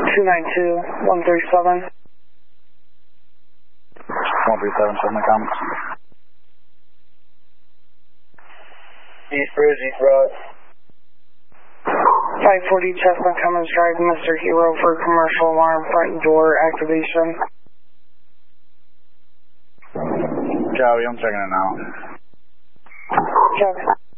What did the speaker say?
292-137. 137, show my comments. East Bridge, East Broad. 540 Chestnut Commons Drive, Mr. Hero for commercial alarm front door activation. Joey, I'm checking it now. Copy.